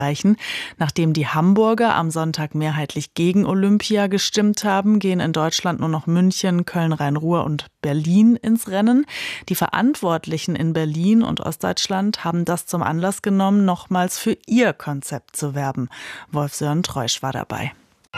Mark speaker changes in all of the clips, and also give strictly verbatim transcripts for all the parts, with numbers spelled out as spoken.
Speaker 1: erreichen. Nachdem die Hamburger am Sonntag mehrheitlich gegen Olympia gestimmt haben, gehen in Deutschland nur noch München, Köln, Rhein-Ruhr und Berlin ins Rennen. Die Verantwortlichen in Berlin und Ostdeutschland haben das zum Anlass genommen, nochmals für ihr Konzept zu werben. Wolf-Sören Treusch war dabei.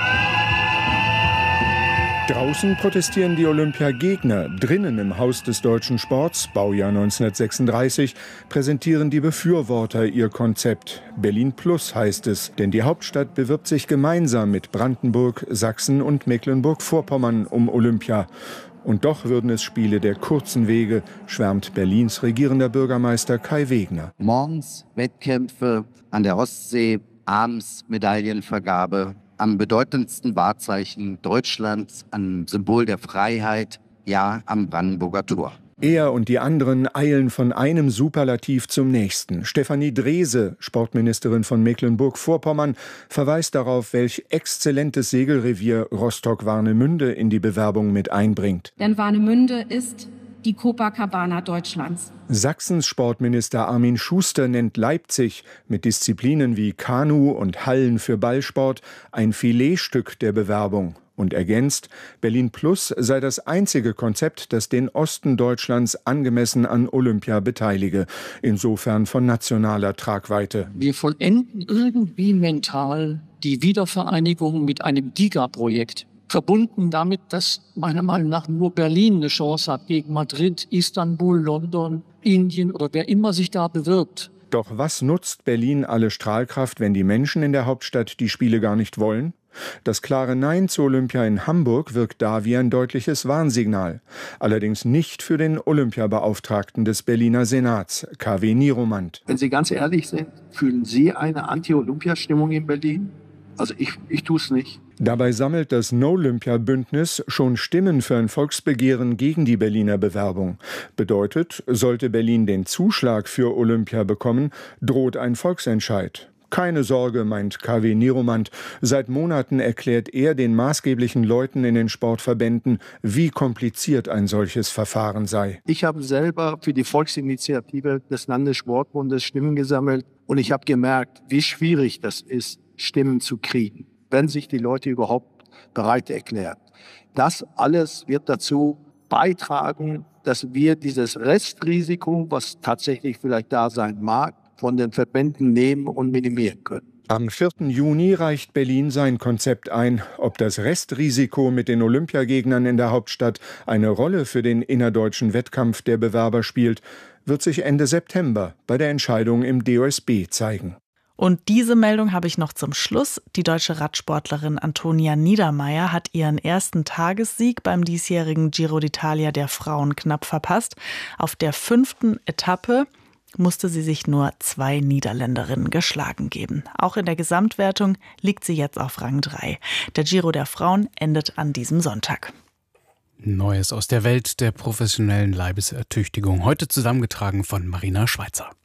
Speaker 2: Draußen protestieren die Olympiagegner. Drinnen im Haus des deutschen Sports, Baujahr neunzehnhundertsechsunddreißig, präsentieren die Befürworter ihr Konzept. Berlin Plus heißt es, denn die Hauptstadt bewirbt sich gemeinsam mit Brandenburg, Sachsen und Mecklenburg-Vorpommern um Olympia. Und doch würden es Spiele der kurzen Wege, schwärmt Berlins regierender Bürgermeister Kai Wegner.
Speaker 3: Morgens Wettkämpfe an der Ostsee, abends Medaillenvergabe. Am bedeutendsten Wahrzeichen Deutschlands, am Symbol der Freiheit, ja, am Brandenburger Tor.
Speaker 2: Er und die anderen eilen von einem Superlativ zum nächsten. Stefanie Drese, Sportministerin von Mecklenburg-Vorpommern, verweist darauf, welch exzellentes Segelrevier Rostock-Warnemünde in die Bewerbung mit einbringt.
Speaker 4: Denn Warnemünde ist die Copacabana Deutschlands.
Speaker 2: Sachsens Sportminister Armin Schuster nennt Leipzig mit Disziplinen wie Kanu und Hallen für Ballsport ein Filetstück der Bewerbung und ergänzt, Berlin Plus sei das einzige Konzept, das den Osten Deutschlands angemessen an Olympia beteilige, insofern von nationaler Tragweite.
Speaker 5: Wir vollenden irgendwie mental die Wiedervereinigung mit einem Gigaprojekt. Verbunden damit, dass meiner Meinung nach nur Berlin eine Chance hat gegen Madrid, Istanbul, London, Indien oder wer immer sich da bewirbt.
Speaker 2: Doch was nutzt Berlin alle Strahlkraft, wenn die Menschen in der Hauptstadt die Spiele gar nicht wollen? Das klare Nein zu Olympia in Hamburg wirkt da wie ein deutliches Warnsignal. Allerdings nicht für den Olympiabeauftragten des Berliner Senats, K W Nieromant.
Speaker 6: Wenn Sie ganz ehrlich sind, fühlen Sie eine Anti-Olympia-Stimmung in Berlin? Also ich, ich tue es nicht.
Speaker 2: Dabei sammelt das No-Olympia-Bündnis schon Stimmen für ein Volksbegehren gegen die Berliner Bewerbung. Bedeutet, sollte Berlin den Zuschlag für Olympia bekommen, droht ein Volksentscheid. Keine Sorge, meint K W Nieromant. Seit Monaten erklärt er den maßgeblichen Leuten in den Sportverbänden, wie kompliziert ein solches Verfahren sei.
Speaker 6: Ich habe selber für die Volksinitiative des Landessportbundes Stimmen gesammelt und ich habe gemerkt, wie schwierig das ist, Stimmen zu kriegen, wenn sich die Leute überhaupt bereit erklären. Das alles wird dazu beitragen, dass wir dieses Restrisiko, was tatsächlich vielleicht da sein mag, von den Verbänden nehmen und minimieren können.
Speaker 2: Am vierten Juni reicht Berlin sein Konzept ein. Ob das Restrisiko mit den Olympiagegnern in der Hauptstadt eine Rolle für den innerdeutschen Wettkampf der Bewerber spielt, wird sich Ende September bei der Entscheidung im D O S B zeigen.
Speaker 1: Und diese Meldung habe ich noch zum Schluss. Die deutsche Radsportlerin Antonia Niedermaier hat ihren ersten Tagessieg beim diesjährigen Giro d'Italia der Frauen knapp verpasst. Auf der fünften Etappe musste sie sich nur zwei Niederländerinnen geschlagen geben. Auch in der Gesamtwertung liegt sie jetzt auf Rang drei. Der Giro der Frauen endet an diesem Sonntag.
Speaker 7: Neues aus der Welt der professionellen Leibesertüchtigung. Heute zusammengetragen von Marina Schweizer.